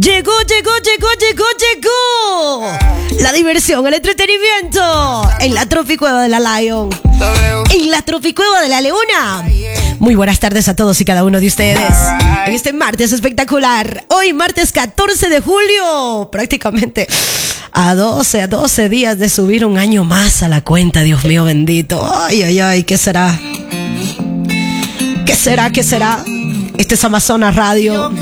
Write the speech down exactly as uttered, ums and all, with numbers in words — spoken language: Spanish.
Llegó, llegó, llegó, llegó, llegó. La diversión, el entretenimiento en la Tropicueva de la Lion, en la Tropicueva de la Leona. Muy buenas tardes a todos y cada uno de ustedes en este martes espectacular. Hoy martes catorce de julio, prácticamente a doce, a doce días de subir un año más a la cuenta, Dios mío bendito. Ay, ay, ay, ¿qué será? ¿Qué será? ¿Qué será? Este es Amazonas Radio.